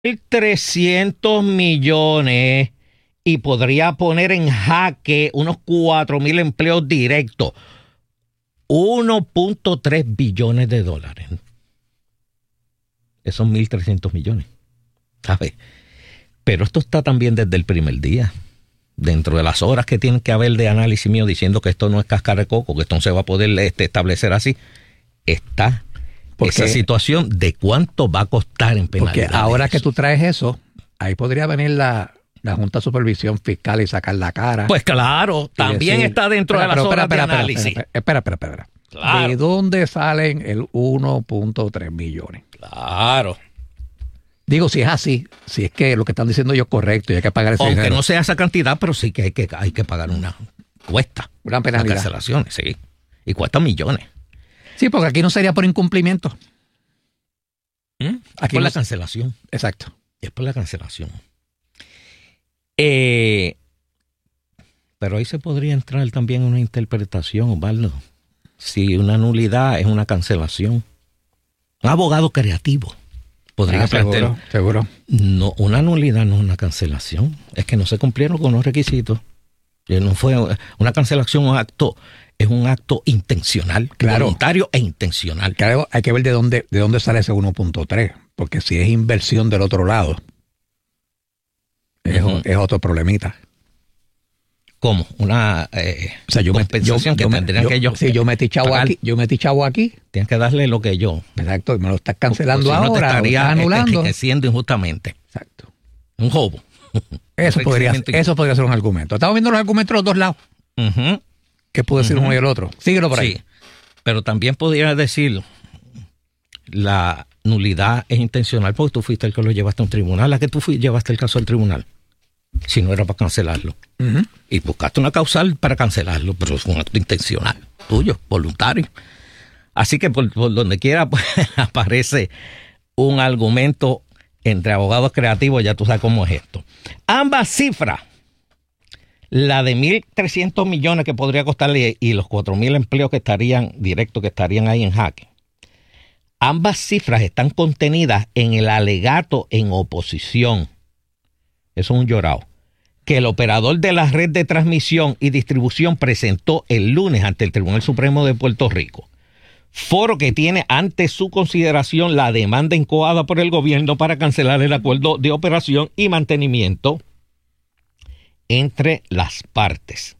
300 millones y podría poner en jaque unos 4,000 empleos directos. 1.3 billones de dólares. Esos 1.300 millones. ¿Sabes? Pero esto está también desde el primer día. Dentro de las horas que tienen que haber de análisis mío diciendo que esto no es cáscara de coco, que esto no se va a poder establecer así, está esa situación de cuánto va a costar en penalidades. Porque ahora que tú traes eso, ahí podría venir la Junta de Supervisión Fiscal y sacar la cara. Pues claro, también decir, está dentro de las horas de análisis. Espera. Claro. ¿De dónde salen el 1.3 millones? Claro. Digo, si es así, si es que lo que están diciendo ellos es correcto y hay que pagar ese dinero. Aunque no sea esa cantidad, pero sí que hay que pagar una cuesta. Una penalidad. Las cancelaciones, sí. Y cuesta millones. Sí, porque aquí no sería por incumplimiento. Aquí por la cancelación. Exacto. Es por la cancelación. Pero ahí se podría entrar también una interpretación, Osvaldo. Si una nulidad es una cancelación. Un abogado creativo podría plantear. Seguro. No, una nulidad no es una cancelación. Es que no se cumplieron con los requisitos. No fue una cancelación, es un acto intencional, claro, voluntario e intencional. Claro, hay que ver de dónde sale ese 1.3, porque si es inversión del otro lado, es otro problemita. ¿Cómo? Una compensación que tendrían que ellos. Si yo metí chavo aquí. Tienes que darle lo que yo. Exacto, y me lo estás cancelando ahora. No te estaría anulando. Enriqueciendo injustamente. Exacto. Un robo. Eso podría ser un argumento. Estamos viendo los argumentos de los dos lados. ¿Qué puede decir uno y el otro? Síguelo por ahí. Sí, pero también podría decir la nulidad es intencional porque tú fuiste el que lo llevaste a un tribunal. ¿A qué tú llevaste el caso al tribunal? Si no era para cancelarlo. Y buscaste una causal para cancelarlo, pero es un acto intencional tuyo, voluntario. Así que por donde quiera pues, aparece un argumento entre abogados creativos, ya tú sabes cómo es esto. Ambas cifras, la de 1.300 millones que podría costarle y los 4,000 empleos que estarían directos, que estarían ahí en jaque, ambas cifras están contenidas en el alegato en oposición. Eso es un llorado. Que el operador de la red de transmisión y distribución presentó el lunes ante el Tribunal Supremo de Puerto Rico. Foro que tiene ante su consideración la demanda incoada por el gobierno para cancelar el acuerdo de operación y mantenimiento entre las partes.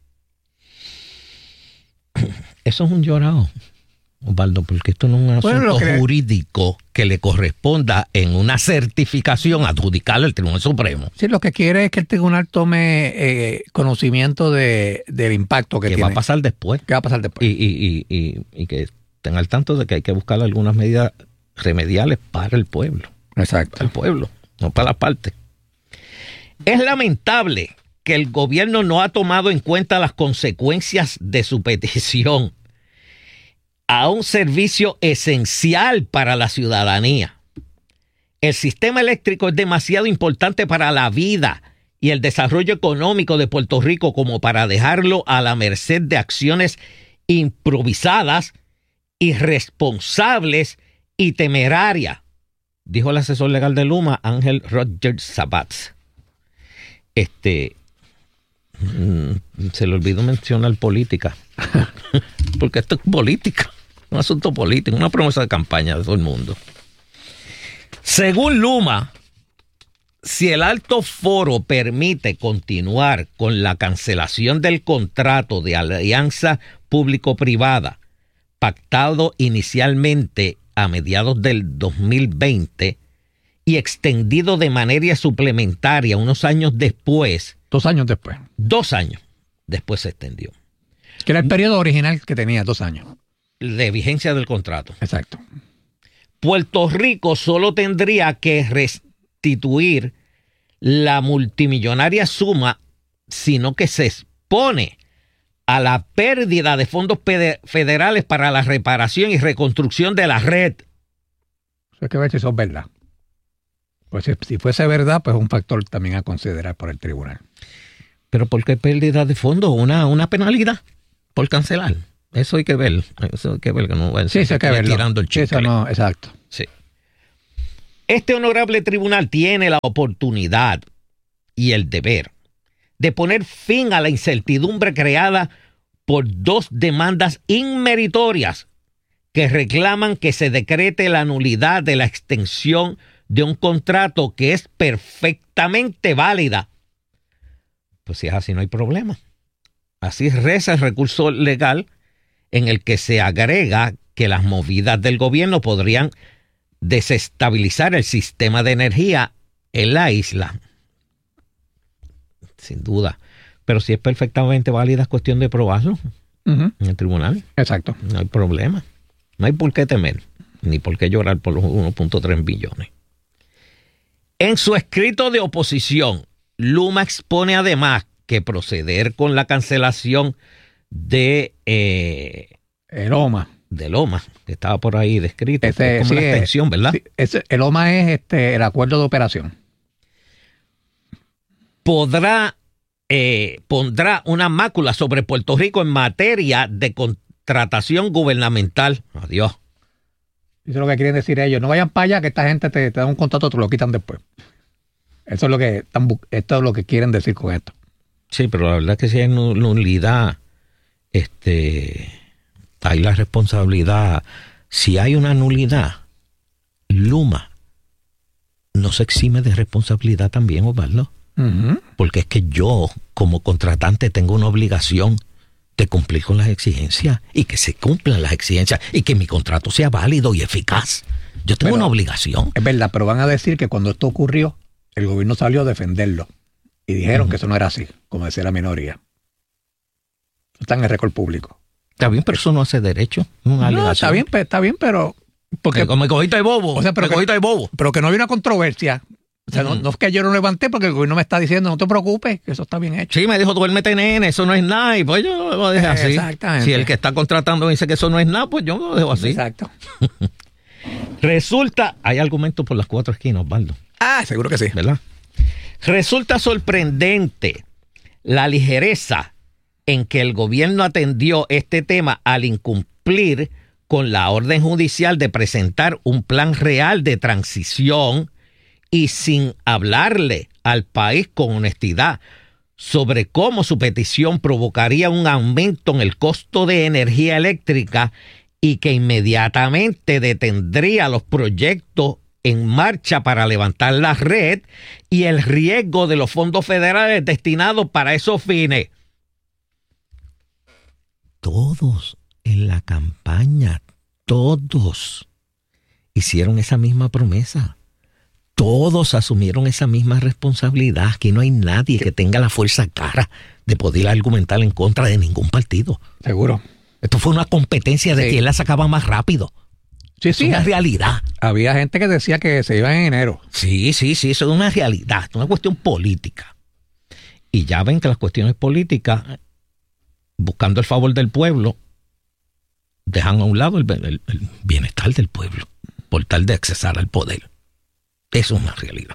Eso es un llorado, Osvaldo, porque esto no es un asunto jurídico que le corresponda en una certificación adjudicarle al Tribunal Supremo. Sí, lo que quiere es que el tribunal tome conocimiento del impacto que tiene. ¿Qué va a pasar después? ¿Qué va a pasar después? Y que estén al tanto de que hay que buscar algunas medidas remediales para el pueblo. Exacto. Para el pueblo, no para las partes. Es lamentable que el gobierno no ha tomado en cuenta las consecuencias de su petición a un servicio esencial para la ciudadanía. El sistema eléctrico es demasiado importante para la vida y el desarrollo económico de Puerto Rico como para dejarlo a la merced de acciones improvisadas, irresponsables y temerarias, dijo el asesor legal de Luma, Ángel Rogers Sabatz. Se le olvidó mencionar política, porque esto es política, un asunto político, una promesa de campaña de todo el mundo. Según Luma, si el alto foro permite continuar con la cancelación del contrato de alianza público-privada pactado inicialmente a mediados del 2020 y extendido de manera suplementaria unos años después. 2 años después. 2 años después se extendió. Que era el periodo original que tenía, 2 años. De vigencia del contrato. Exacto. Puerto Rico solo tendría que restituir la multimillonaria suma, sino que se expone a la pérdida de fondos federales para la reparación y reconstrucción de la red. Eso hay que ver si eso es verdad. Pues si fuese verdad, pues es un factor también a considerar por el tribunal. ¿Pero por qué pérdida de fondos? ¿Una penalidad por cancelar? Eso hay que ver. Eso hay que ver, que no va a ser hay que verlo. tirando el chicle. Eso no, exacto. Sí. Este honorable tribunal tiene la oportunidad y el deber de poner fin a la incertidumbre creada por 2 demandas inmeritorias que reclaman que se decrete la nulidad de la extensión de un contrato que es perfectamente válida. Pues si es así, no hay problema. Así reza el recurso legal en el que se agrega que las movidas del gobierno podrían desestabilizar el sistema de energía en la isla. Sin duda. Pero si es perfectamente válida, es cuestión de probarlo en el tribunal. Exacto. No hay problema. No hay por qué temer, ni por qué llorar por los 1.3 billones. En su escrito de oposición, Luma expone además que proceder con la cancelación de Loma. De Loma, que estaba por ahí descrito. Es como la extensión, ¿verdad? Sí, el Loma es el acuerdo de operación. Pondrá una mácula sobre Puerto Rico en materia de contratación gubernamental. Adiós. Eso es lo que quieren decir ellos. No vayan para allá, que esta gente te da un contrato, te lo quitan después. Eso es lo que esto es lo que quieren decir con esto. Sí, pero la verdad es que si hay nulidad, hay la responsabilidad. Si hay una nulidad, Luma no se exime de responsabilidad también, Osvaldo. Porque es que yo, como contratante, tengo una obligación de cumplir con las exigencias y que se cumplan las exigencias y que mi contrato sea válido y eficaz. Yo tengo una obligación. Es verdad, pero van a decir que cuando esto ocurrió, el gobierno salió a defenderlo y dijeron que eso no era así, como decía la minoría. Eso está en el récord público. Está bien, pero eso no hace derecho. No, está bien, pero... Porque me cogiste de bobo. O sea, pero que no había una controversia. O sea, no es que yo no levanté porque el gobierno me está diciendo, no te preocupes, que eso está bien hecho. Sí, me dijo, duérmete, nene, eso no es nada, y pues yo lo dejé así. Exactamente. Si el que está contratando dice que eso no es nada, pues yo lo dejo así. Exacto. Resulta, hay argumentos por las 4 esquinas, Osvaldo. Seguro que sí. ¿Verdad? Resulta sorprendente la ligereza en que el gobierno atendió este tema al incumplir con la orden judicial de presentar un plan real de transición y sin hablarle al país con honestidad sobre cómo su petición provocaría un aumento en el costo de energía eléctrica y que inmediatamente detendría los proyectos en marcha para levantar la red y el riesgo de los fondos federales destinados para esos fines. Todos en la campaña, todos hicieron esa misma promesa. Todos asumieron esa misma responsabilidad. Aquí no hay nadie que tenga la fuerza cara de poder argumentar en contra de ningún partido. Seguro. Esto fue una competencia de quién la sacaba más rápido. Sí, es una realidad. Había gente que decía que se iba en enero. Sí, eso es una realidad, es una cuestión política. Y ya ven que las cuestiones políticas, buscando el favor del pueblo, dejan a un lado el bienestar del pueblo, por tal de accesar al poder. Eso es una realidad.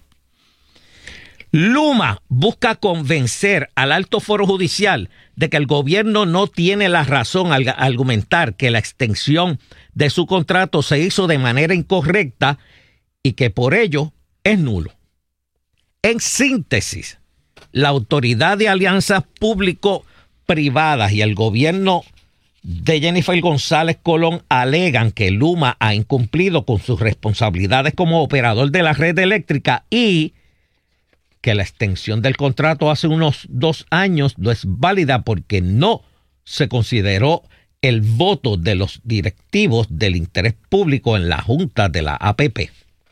Luma busca convencer al alto foro judicial de que el gobierno no tiene la razón al argumentar que la extensión de su contrato se hizo de manera incorrecta y que por ello es nulo. En síntesis, la Autoridad de Alianzas Público-Privadas y el gobierno de Jennifer González Colón alegan que Luma ha incumplido con sus responsabilidades como operador de la red eléctrica y que la extensión del contrato hace unos 2 años no es válida porque no se consideró el voto de los directivos del interés público en la Junta de la APP.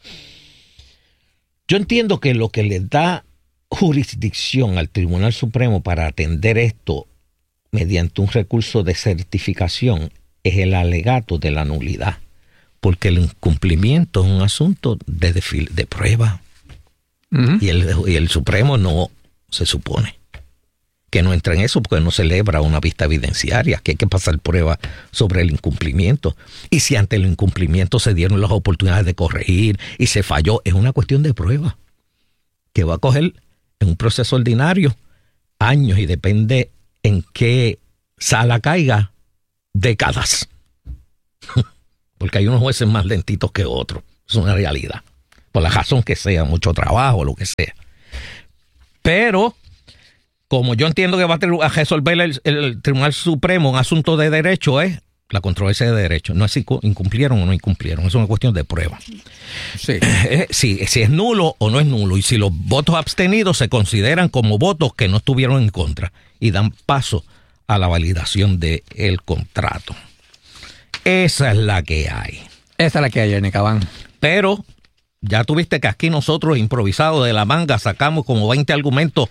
Yo entiendo que lo que le da jurisdicción al Tribunal Supremo para atender esto mediante un recurso de certificación es el alegato de la nulidad, porque el incumplimiento es un asunto de prueba. Y el Supremo no se supone que no entra en eso porque no celebra una vista evidenciaria, que hay que pasar prueba sobre el incumplimiento. Y si ante el incumplimiento se dieron las oportunidades de corregir y se falló, es una cuestión de prueba que va a coger en un proceso ordinario años y depende en qué sala caiga, décadas. Porque hay unos jueces más lentitos que otros. Es una realidad. por la razón que sea, mucho trabajo, lo que sea. Pero, como yo entiendo que va a resolver el Tribunal Supremo un asunto de derecho, es la controversia de derecho. No es si incumplieron o no incumplieron, es una cuestión de prueba. Sí. Si es nulo o no es nulo, y si los votos abstenidos se consideran como votos que no estuvieron en contra y dan paso a la validación del contrato. Esa es la que hay. Esa es la que hay, Ernie Cabán. Pero ya tuviste que aquí nosotros improvisados de la manga sacamos como 20 argumentos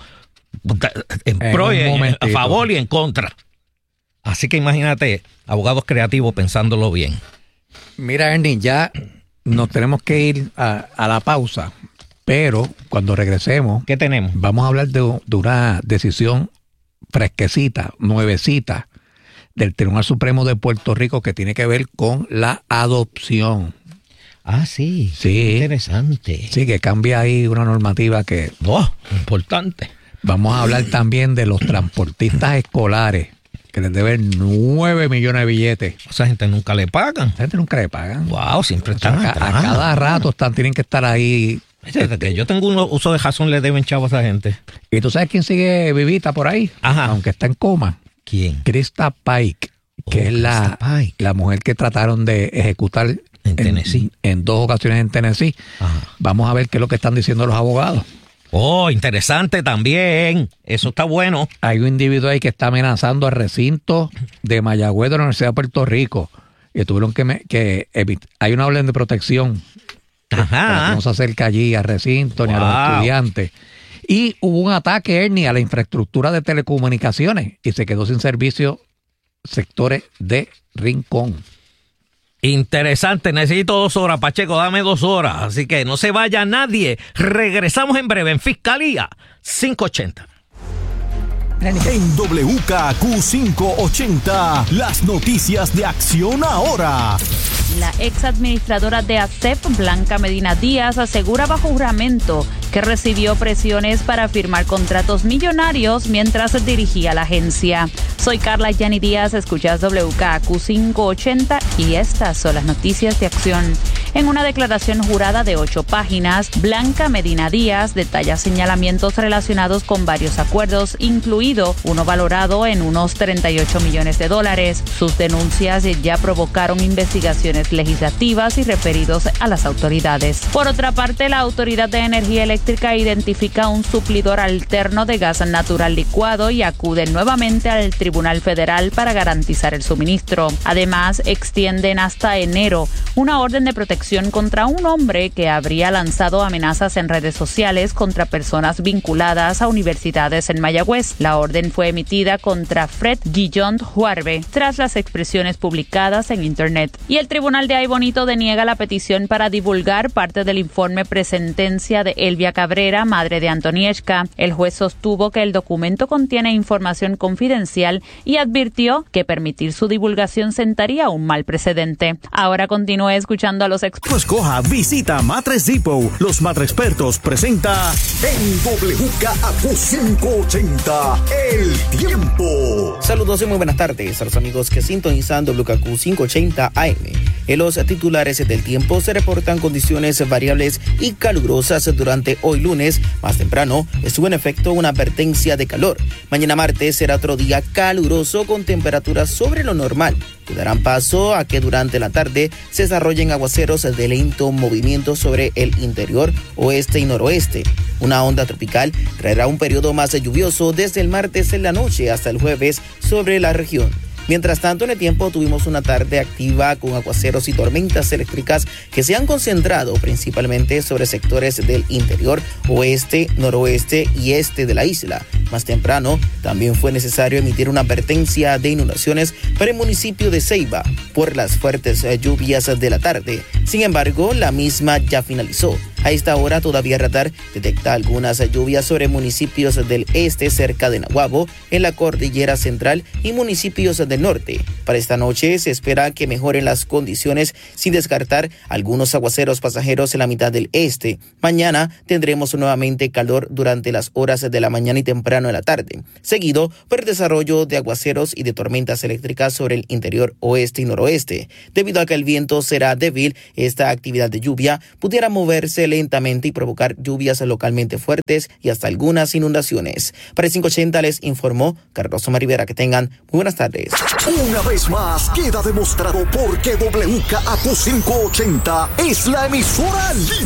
a favor y en contra. Así que imagínate, abogados creativos pensándolo bien. Mira, Ernie, ya nos tenemos que ir a la pausa, pero cuando regresemos, ¿qué tenemos? Vamos a hablar de una decisión fresquecita, nuevecita, del Tribunal Supremo de Puerto Rico que tiene que ver con la adopción. Ah, sí. Sí. Interesante. Sí, que cambia ahí una normativa que... Importante. Vamos a hablar también de los transportistas escolares, que les deben 9 millones de billetes. A esa gente nunca le pagan. A esa gente nunca le pagan. Wow, siempre están a cada rato tienen que estar ahí. Que yo tengo un uso de razón, le deben chavos a esa gente. ¿Y tú sabes quién sigue vivita por ahí? Ajá. Aunque está en coma. ¿Quién? Krista Pike, que es la mujer que trataron de ejecutar en Tennessee. En 2 ocasiones en Tennessee. Ajá. Vamos a ver qué es lo que están diciendo los abogados. Oh, interesante también. Eso está bueno. Hay un individuo ahí que está amenazando al recinto de Mayagüez de la Universidad de Puerto Rico. Y tuvieron que hay una orden de protección. Ajá. Para que no se acerque allí al recinto ni a los estudiantes. Y hubo un ataque, Ernie, a la infraestructura de telecomunicaciones y se quedó sin servicio sectores de Rincón. Interesante, necesito 2 horas, Pacheco, dame 2 horas, así que no se vaya nadie. Regresamos en breve en Fiscalía 580. En WKQ 580, las noticias de Acción Ahora. La ex administradora de ASEP, Blanca Medina Díaz, asegura bajo juramento que recibió presiones para firmar contratos millonarios mientras dirigía la agencia. Soy Carla Yani Díaz, escuchas WKQ 580 y estas son las noticias de Acción. En una declaración jurada de 8 páginas, Blanca Medina Díaz detalla señalamientos relacionados con varios acuerdos, incluido uno valorado en unos $38 millones. Sus denuncias ya provocaron investigaciones legislativas y referidos a las autoridades. Por otra parte, la Autoridad de Energía Eléctrica identifica un suplidor alterno de gas natural licuado y acude nuevamente al Tribunal Federal para garantizar el suministro. Además, extienden hasta enero una orden de protección contra un hombre que habría lanzado amenazas en redes sociales contra personas vinculadas a universidades en Mayagüez. La orden fue emitida contra Fred Guillón Juarbe tras las expresiones publicadas en Internet. Y el Tribunal de Ay Bonito deniega la petición para divulgar parte del informe presentencia de Elvia Cabrera, madre de Antonieshka. El juez sostuvo que el documento contiene información confidencial y advirtió que permitir su divulgación sentaría un mal precedente. Ahora continúe escuchando a los expertos. Escoja, visita Matres Depot. Los Matrespertos presenta en WKQ 580 El Tiempo. Saludos y muy buenas tardes a los amigos que sintonizan WKQ 580 AM. En los titulares del tiempo se reportan condiciones variables y calurosas durante hoy lunes. Más temprano estuvo en efecto una advertencia de calor. Mañana martes será otro día caluroso con temperaturas sobre lo normal, que darán paso a que durante la tarde se desarrollen aguaceros de lento movimiento sobre el interior, oeste y noroeste. Una onda tropical traerá un periodo más lluvioso desde el martes en la noche hasta el jueves sobre la región. Mientras tanto, en el tiempo tuvimos una tarde activa con aguaceros y tormentas eléctricas que se han concentrado principalmente sobre sectores del interior, oeste, noroeste y este de la isla. Más temprano, también fue necesario emitir una advertencia de inundaciones para el municipio de Ceiba por las fuertes lluvias de la tarde. Sin embargo, la misma ya finalizó. A esta hora todavía radar detecta algunas lluvias sobre municipios del este cerca de Nahuabo, en la cordillera central y municipios del norte. Para esta noche se espera que mejoren las condiciones sin descartar algunos aguaceros pasajeros en la mitad del este. Mañana tendremos nuevamente calor durante las horas de la mañana y temprano en la tarde, seguido por el desarrollo de aguaceros y de tormentas eléctricas sobre el interior oeste y noroeste, debido a que el viento será débil Esta actividad de lluvia pudiera moverse lentamente y provocar lluvias localmente fuertes y hasta algunas inundaciones. Para el 580 les informó Carlos Omar Rivera. Que tengan muy buenas tardes. Una vez más queda demostrado por qué WKAQ 580 es la emisora líder